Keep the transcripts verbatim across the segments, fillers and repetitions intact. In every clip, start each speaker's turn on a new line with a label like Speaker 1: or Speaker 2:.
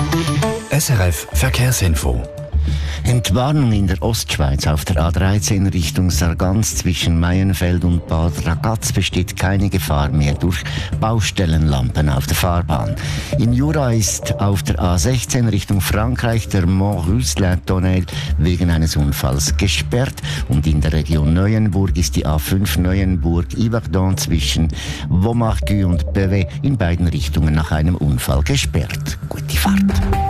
Speaker 1: S R F Verkehrsinfo.
Speaker 2: Entwarnung in der Ostschweiz auf der A dreizehn Richtung Sargans zwischen Maienfeld und Bad Ragaz besteht keine Gefahr mehr durch Baustellenlampen auf der Fahrbahn. Im Jura ist auf der A sechzehn Richtung Frankreich der Mont-Russelin-Tunnel wegen eines Unfalls gesperrt und in der Region Neuenburg ist die A fünf Neuenburg-Yverdon zwischen Vaumargues und Beauvais in beiden Richtungen nach einem Unfall gesperrt. Gute Fahrt!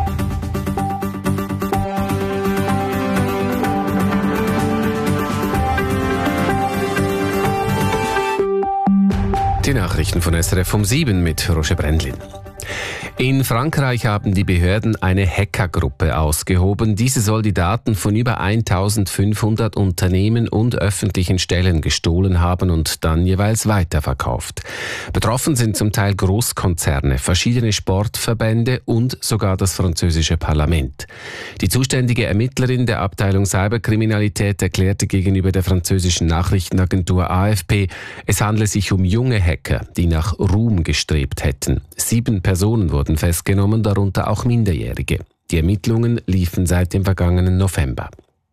Speaker 3: Die Nachrichten von S R F um sieben mit Roger Brändlin. In Frankreich haben die Behörden eine Hackergruppe ausgehoben. Diese soll die Daten von über eintausendfünfhundert Unternehmen und öffentlichen Stellen gestohlen haben und dann jeweils weiterverkauft. Betroffen sind zum Teil Großkonzerne, verschiedene Sportverbände und sogar das französische Parlament. Die zuständige Ermittlerin der Abteilung Cyberkriminalität erklärte gegenüber der französischen Nachrichtenagentur A F P, es handle sich um junge Hacker, die nach Ruhm gestrebt hätten. Sieben Personen wurden festgenommen, darunter auch Minderjährige. Die Ermittlungen liefen seit dem vergangenen November.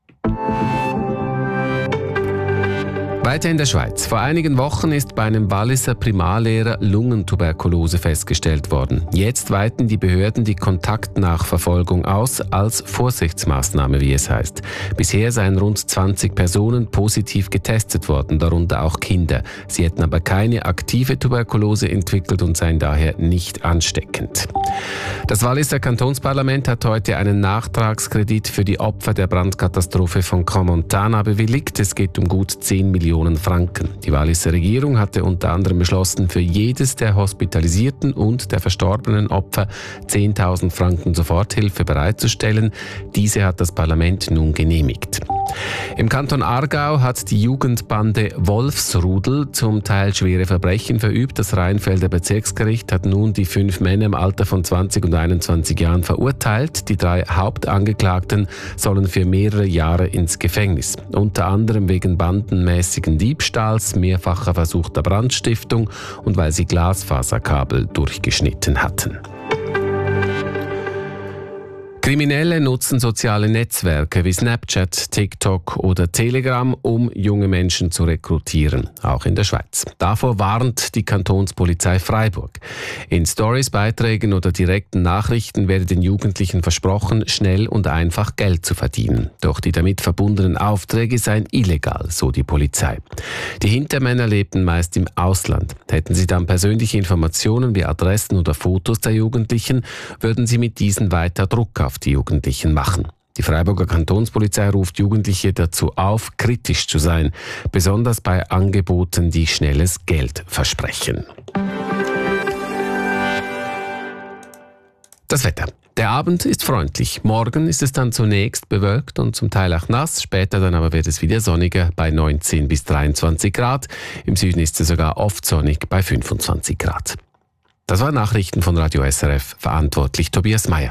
Speaker 3: Weiter in der Schweiz. Vor einigen Wochen ist bei einem Walliser Primarlehrer Lungentuberkulose festgestellt worden. Jetzt weiten die Behörden die Kontaktnachverfolgung aus, als Vorsichtsmaßnahme, wie es heißt. Bisher seien rund zwanzig Personen positiv getestet worden, darunter auch Kinder. Sie hätten aber keine aktive Tuberkulose entwickelt und seien daher nicht ansteckend. Das Walliser Kantonsparlament hat heute einen Nachtragskredit für die Opfer der Brandkatastrophe von Crans-Montana bewilligt. Es geht um gut zehn Millionen Franken. Die Walliser Regierung hatte unter anderem beschlossen, für jedes der hospitalisierten und der verstorbenen Opfer zehntausend Franken Soforthilfe bereitzustellen. Diese hat das Parlament nun genehmigt. Im Kanton Aargau hat die Jugendbande Wolfsrudel zum Teil schwere Verbrechen verübt. Das Rheinfelder Bezirksgericht hat nun die fünf Männer im Alter von zwanzig und einundzwanzig Jahren verurteilt. Die drei Hauptangeklagten sollen für mehrere Jahre ins Gefängnis. Unter anderem wegen bandenmäßigen Diebstahls, mehrfacher versuchter Brandstiftung und weil sie Glasfaserkabel durchgeschnitten hatten. Kriminelle nutzen soziale Netzwerke wie Snapchat, TikTok oder Telegram, um junge Menschen zu rekrutieren, auch in der Schweiz. Davor warnt die Kantonspolizei Freiburg. In Stories, Beiträgen oder direkten Nachrichten werde den Jugendlichen versprochen, schnell und einfach Geld zu verdienen. Doch die damit verbundenen Aufträge seien illegal, so die Polizei. Die Hintermänner lebten meist im Ausland. Hätten sie dann persönliche Informationen wie Adressen oder Fotos der Jugendlichen, würden sie mit diesen weiter Druck auf die Jugendlichen machen. Die Freiburger Kantonspolizei ruft Jugendliche dazu auf, kritisch zu sein, besonders bei Angeboten, die schnelles Geld versprechen. Das Wetter. Der Abend ist freundlich. Morgen ist es dann zunächst bewölkt und zum Teil auch nass. Später dann aber wird es wieder sonniger bei neunzehn bis dreiundzwanzig Grad. Im Süden ist es sogar oft sonnig bei fünfundzwanzig Grad. Das waren Nachrichten von Radio S R F. Verantwortlich Tobias Meyer.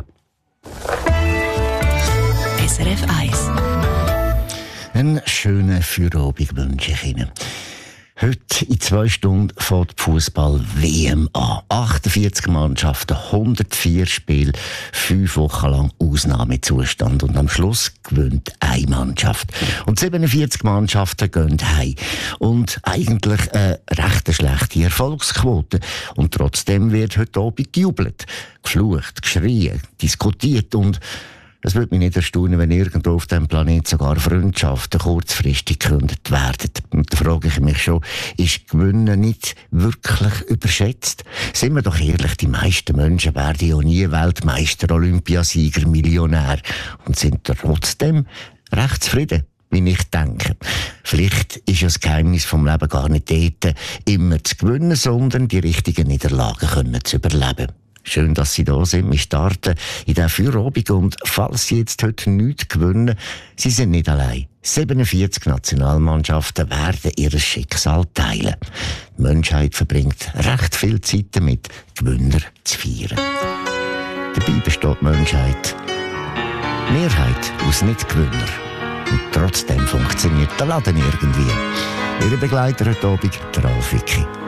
Speaker 4: S R F eins.
Speaker 2: Einen schönen Feierabend wünsche ich Ihnen. Heute in zwei Stunden fängt die Fußball-W M an. achtundvierzig Mannschaften, hundertvier Spiele, fünf Wochen lang Ausnahmezustand. Und am Schluss gewinnt eine Mannschaft. Und siebenundvierzig Mannschaften gehen heim. Und eigentlich eine recht schlechte Erfolgsquote. Und trotzdem wird heute Abend gejubelt, geflucht, geschrien, diskutiert und es würde mich nicht erstaunen, wenn irgendwo auf diesem Planeten sogar Freundschaften kurzfristig gekündigt werden. Und da frage ich mich schon, ist Gewinnen nicht wirklich überschätzt? Sind wir doch ehrlich, die meisten Menschen werden ja nie Weltmeister, Olympiasieger, Millionär und sind trotzdem recht zufrieden, wie ich denke. Vielleicht ist ja das Geheimnis vom Leben gar nicht dort, immer zu gewinnen, sondern die richtigen Niederlagen können zu überleben. Schön, dass Sie da sind. Wir starten in dieser Feierabend und falls Sie jetzt heute nichts gewinnen, Sie sind nicht allein. siebenundvierzig Nationalmannschaften werden ihr Schicksal teilen. Die Menschheit verbringt recht viel Zeit damit, Gewinner zu feiern. Dabei besteht die Menschheit Mehrheit aus Nicht-Gewinner. Und trotzdem funktioniert der Laden irgendwie. Ihre Begleiter heute Abend, der Ralf Wicki.